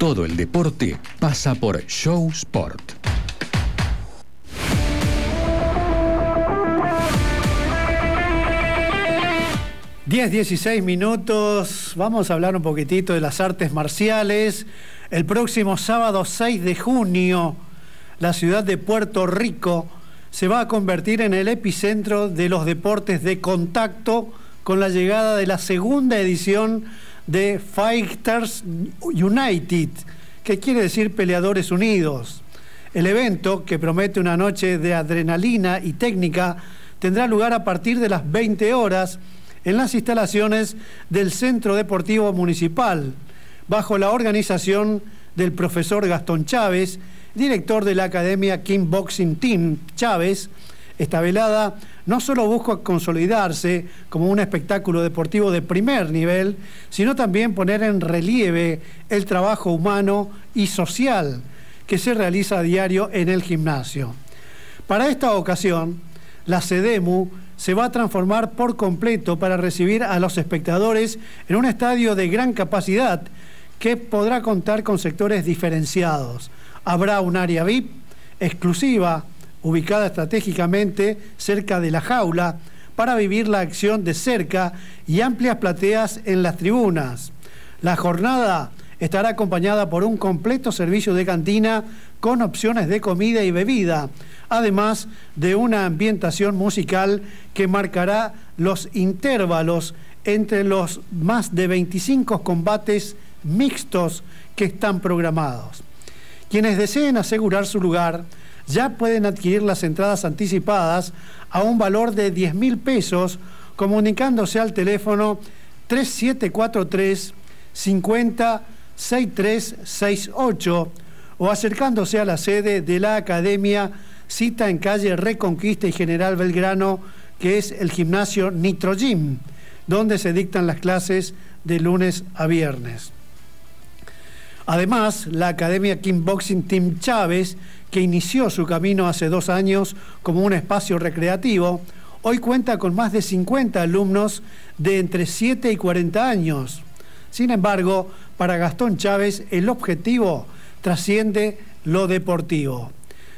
Todo el deporte pasa por Show Sport. (10:16). Vamos a hablar un poquitito de las artes marciales. El próximo sábado 6 de junio, la ciudad de Puerto Rico se va a convertir en el epicentro de los deportes de contacto con la llegada de la segunda edición de Fighters United, que quiere decir Peleadores Unidos. El evento, que promete una noche de adrenalina y técnica, tendrá lugar a partir de las 20 horas en las instalaciones del Centro Deportivo Municipal, bajo la organización del profesor Gastón Chávez, director de la Academia Kickboxing Team Chávez. Esta velada no solo busca consolidarse como un espectáculo deportivo de primer nivel, sino también poner en relieve el trabajo humano y social que se realiza a diario en el gimnasio. Para esta ocasión, la CEDEMU se va a transformar por completo para recibir a los espectadores en un estadio de gran capacidad que podrá contar con sectores diferenciados. Habrá un área VIP exclusiva, ubicada estratégicamente cerca de la jaula, para vivir la acción de cerca, y amplias plateas en las tribunas. La jornada estará acompañada por un completo servicio de cantina con opciones de comida y bebida, además de una ambientación musical que marcará los intervalos entre los más de 25 combates mixtos que están programados. Quienes deseen asegurar su lugar ya pueden adquirir las entradas anticipadas a un valor de 10.000 pesos, comunicándose al teléfono 3743 50 6368 o acercándose a la sede de la Academia, cita en calle Reconquista y General Belgrano, que es el gimnasio Nitro Gym, donde se dictan las clases de lunes a viernes. Además, la Academia Kickboxing Team Chávez, que inició su camino hace 2 años como un espacio recreativo, hoy cuenta con más de 50 alumnos de entre 7 y 40 años. Sin embargo, para Gastón Chávez, el objetivo trasciende lo deportivo.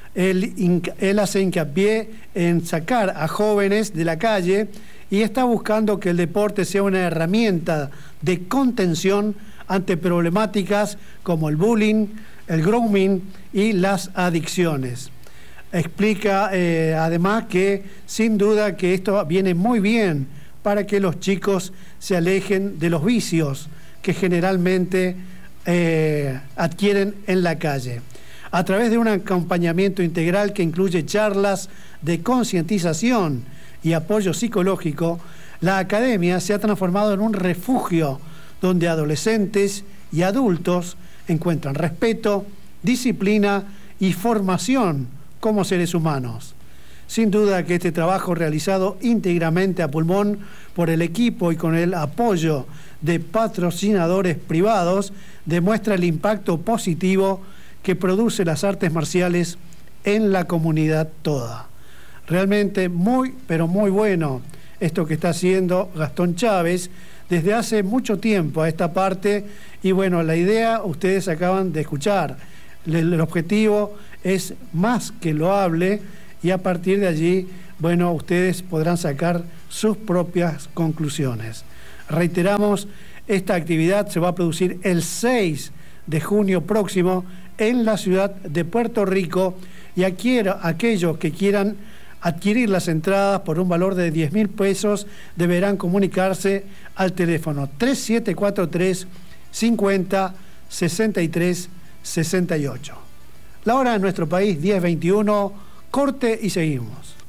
Él hace hincapié en sacar a jóvenes de la calle y está buscando que el deporte sea una herramienta de contención ante problemáticas como el bullying, el grooming y las adicciones. Explica además que sin duda que esto viene muy bien para que los chicos se alejen de los vicios que generalmente adquieren en la calle. A través de un acompañamiento integral que incluye charlas de concientización y apoyo psicológico, la academia se ha transformado en un refugio donde adolescentes y adultos encuentran respeto, disciplina y formación como seres humanos. Sin duda que este trabajo, realizado íntegramente a pulmón por el equipo y con el apoyo de patrocinadores privados, demuestra el impacto positivo que produce las artes marciales en la comunidad toda. Realmente muy, pero muy bueno esto que está haciendo Gastón Chávez desde hace mucho tiempo a esta parte, y bueno, la idea ustedes acaban de escuchar. El objetivo es más que loable, y a partir de allí, bueno, ustedes podrán sacar sus propias conclusiones. Reiteramos, esta actividad se va a producir el 6 de junio próximo en la ciudad de Puerto Rico, y aquellos que quieran adquirir las entradas por un valor de 10.000 pesos deberán comunicarse al teléfono 3743 50 63 68. La hora en nuestro país, 10:21, corte y seguimos.